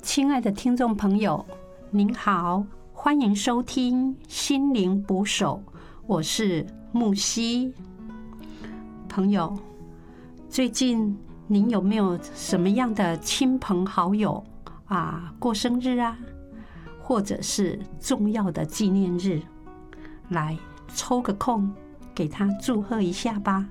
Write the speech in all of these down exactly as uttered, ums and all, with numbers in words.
亲爱的听众朋友，您好，欢迎收听心灵捕手，我是木西。朋友，最近您有没有什么样的亲朋好友啊过生日啊，或者是重要的纪念日，来抽个空给他祝贺一下吧。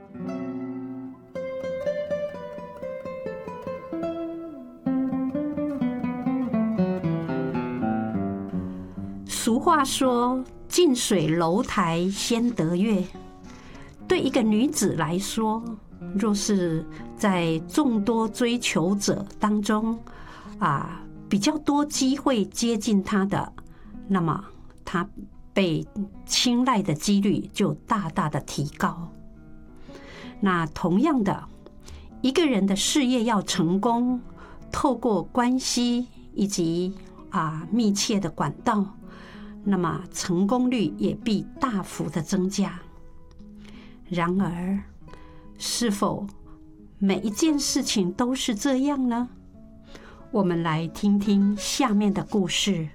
俗话说，近水楼台先得月。对一个女子来说，若是在众多追求者当中啊，比较多机会接近她的，那么她被青睐的几率就大大的提高。那同样的，一个人的事业要成功，透过关系以及啊密切的管道，那么成功率也必大幅的增加。然而，是否每一件事情都是这样呢？我们来听听下面的故事。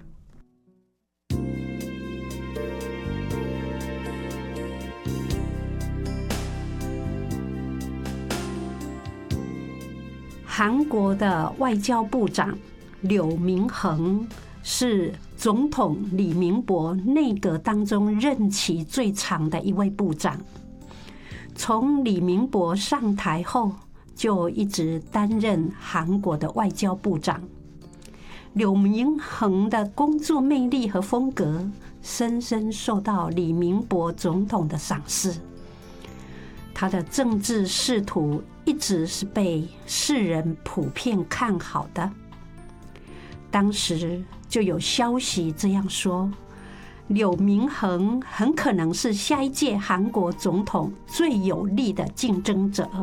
韩国的外交部长柳明恒是总统李明博内阁当中任期最长的一位部长。从李明博上台后，就一直担任韩国的外交部长。柳明恒的工作魅力和风格深深受到李明博总统的赏识。他的政治仕途一直是被世人普遍看好的。当时就有消息这样说，柳明恒很可能是下一届韩国总统最有力的竞争者。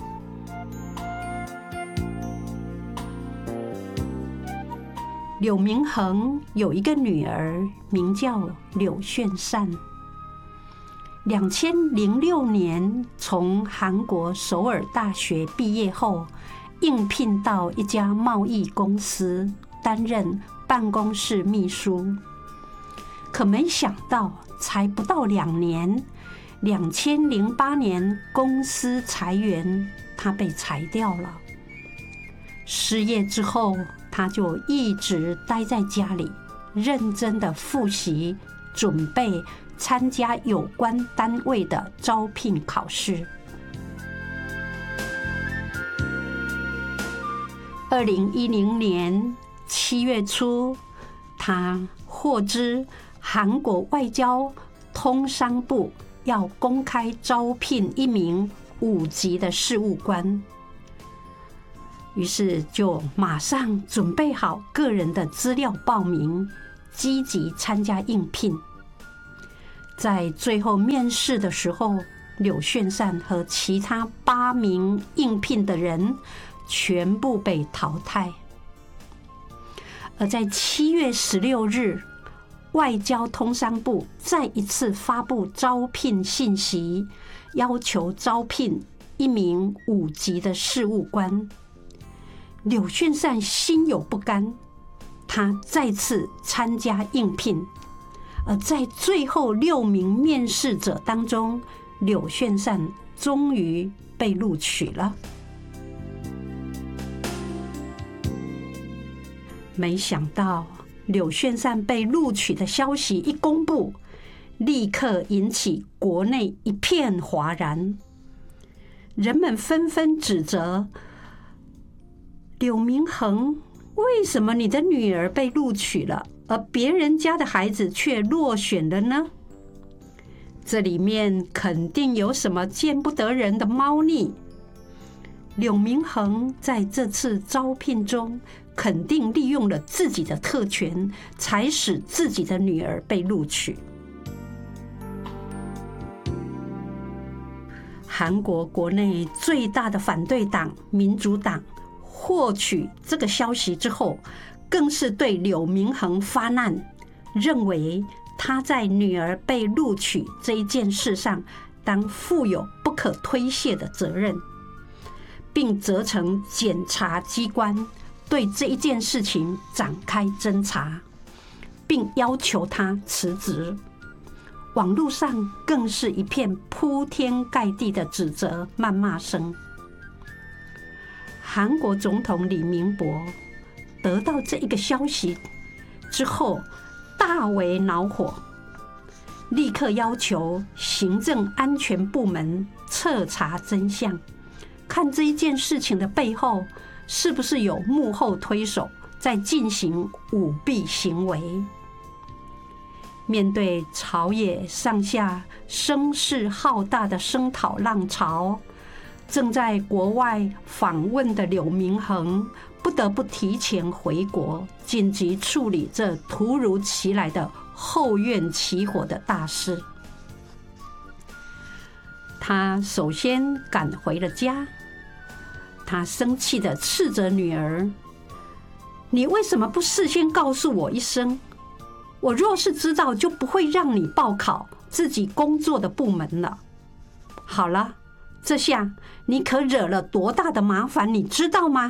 柳明恒有一个女儿，名叫柳炫善。两千零六年从韩国首尔大学毕业后，应聘到一家贸易公司担任办公室秘书。可没想到，才不到两年，两千零八年公司裁员，他被裁掉了。失业之后，他就一直待在家里，认真的复习，准备参加有关单位的招聘考试。二零一零年七月初，他获知韩国外交通商部要公开招聘一名五级的事务官，于是就马上准备好个人的资料报名，积极参加应聘。在最后面试的时候，柳炫善和其他八名应聘的人全部被淘汰。而在七月十六日，外交通商部再一次发布招聘信息，要求招聘一名五级的事务官。柳炫善心有不甘，他再次参加应聘。而在最后六名面试者当中，柳炫善终于被录取了。没想到柳炫善被录取的消息一公布，立刻引起国内一片哗然。人们纷纷指责柳明恒，为什么你的女儿被录取了，而别人家的孩子却落选了呢？这里面肯定有什么见不得人的猫腻。柳明恒在这次招聘中肯定利用了自己的特权，才使自己的女儿被录取。韩国国内最大的反对党民主党获取这个消息之后，更是对柳明恒发难，认为他在女儿被录取这一件事上当负有不可推卸的责任，并责成检察机关对这一件事情展开侦查，并要求他辞职。网络上更是一片铺天盖地的指责、谩骂声。韩国总统李明博得到这一个消息之后，大为恼火，立刻要求行政安全部门彻查真相，看这一件事情的背后是不是有幕后推手在进行舞弊行为。面对朝野上下声势浩大的声讨浪潮，正在国外访问的柳明衡不得不提前回国，紧急处理这突如其来的后院起火的大事。他首先赶回了家，他生气地斥责女儿：“你为什么不事先告诉我一声？我若是知道，就不会让你报考自己工作的部门了。好了，这下你可惹了多大的麻烦，你知道吗？”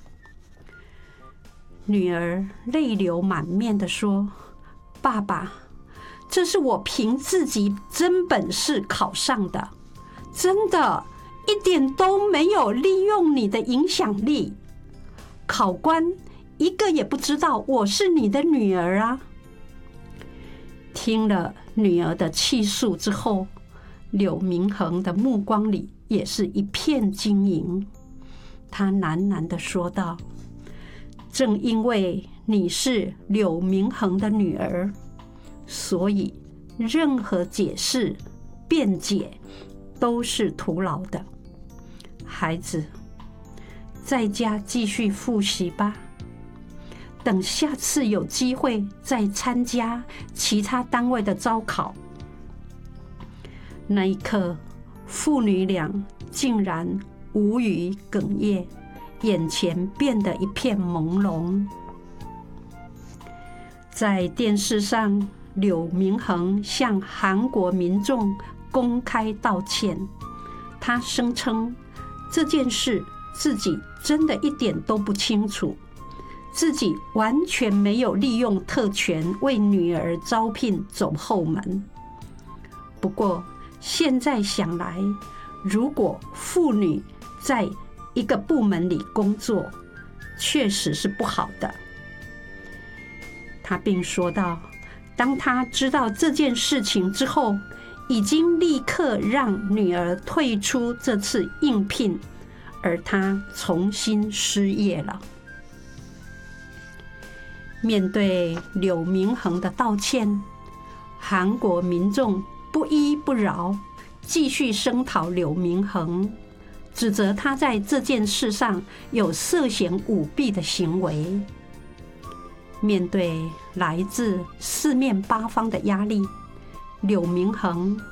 女儿泪流满面地说：“爸爸，这是我凭自己真本事考上的，真的一点都没有利用你的影响力。考官一个也不知道我是你的女儿啊。”听了女儿的气诉之后，柳明衡的目光里也是一片晶莹。他喃喃地说道：“正因为你是柳明衡的女儿，所以任何解释、辩解都是徒劳的。孩子，在家继续复习吧。等下次有机会再参加其他单位的招考。”那一刻，父女俩竟然无语哽咽，眼前变得一片朦胧。在电视上，柳明衡向韩国民众公开道歉，他声称这件事自己真的一点都不清楚，自己完全没有利用特权为女儿招聘走后门。不过现在想来，如果妇女在一个部门里工作，确实是不好的。他并说道，当他知道这件事情之后，已经立刻让女儿退出这次应聘，而他重新失业了。面对柳明衡的道歉，韩国民众不依不饶，继续声讨柳明衡，指责他在这件事上有涉嫌舞弊的行为。面对来自四面八方的压力，柳明衡